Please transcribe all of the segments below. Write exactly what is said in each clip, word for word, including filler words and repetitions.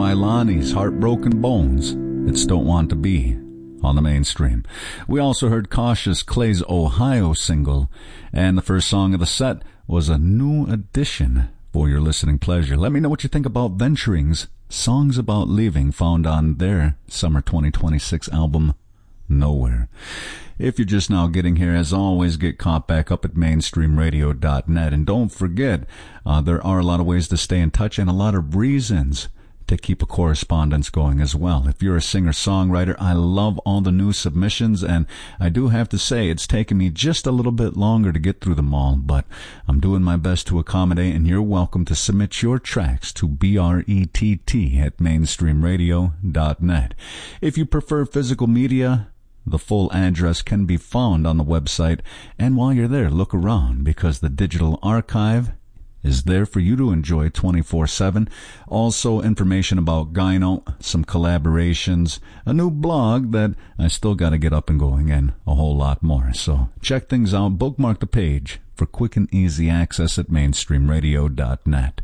Ilani's Heartbroken Bones. It's Don't Want to Be on the mainstream. We also heard Cautious Clay's Ohio single, and the first song of the set was a new addition for your listening pleasure. Let me know what you think about Venturing's Songs About Leaving, found on their summer twenty twenty-six album, Nowhere. If you're just now getting here, as always, get caught back up at mainstream radio dot net. And don't forget, uh, there are a lot of ways to stay in touch and a lot of reasons to keep a correspondence going as well. If you're a singer-songwriter, I love all the new submissions, and I do have to say it's taken me just a little bit longer to get through them all, but I'm doing my best to accommodate, and you're welcome to submit your tracks to B R E T T at mainstream radio dot net. If you prefer physical media, the full address can be found on the website, and while you're there, look around, because the digital archive is there for you to enjoy twenty-four seven. Also, information about Gyno, some collaborations, a new blog that I still got to get up and going, and a whole lot more. So check things out. Bookmark the page for quick and easy access at mainstream radio dot net.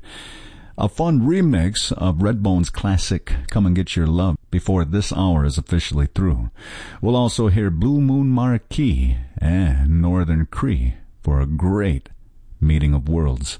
A fun remix of Redbone's classic Come and Get Your Love before this hour is officially through. We'll also hear Blue Moon Marquee and Northern Cree for a great Meeting of Worlds.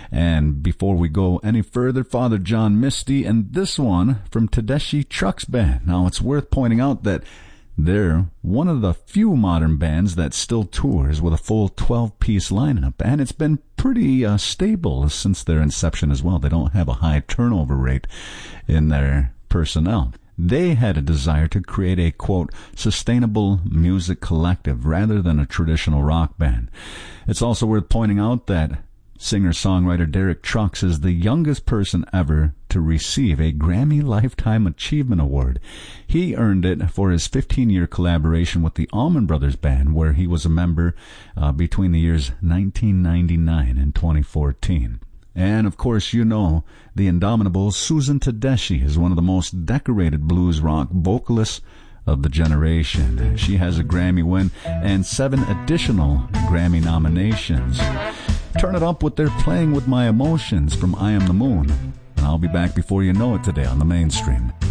And before we go any further, Father John Misty, and this one from Tedeschi Trucks Band. Now, it's worth pointing out that they're one of the few modern bands that still tours with a full twelve-piece lineup, and it's been pretty uh, stable since their inception as well. They don't have a high turnover rate in their personnel. They had a desire to create a, quote, sustainable music collective rather than a traditional rock band. It's also worth pointing out that singer-songwriter Derek Trucks is the youngest person ever to receive a Grammy Lifetime Achievement Award. He earned it for his fifteen-year collaboration with the Allman Brothers Band, where he was a member uh, between the years nineteen ninety-nine and twenty fourteen. And, of course, you know, the indomitable Susan Tedeschi is one of the most decorated blues rock vocalists of the generation. She has a Grammy win and seven additional Grammy nominations. Turn it up with their Playing With My Emotions from I Am the Moon. And I'll be back before you know it today on the mainstream.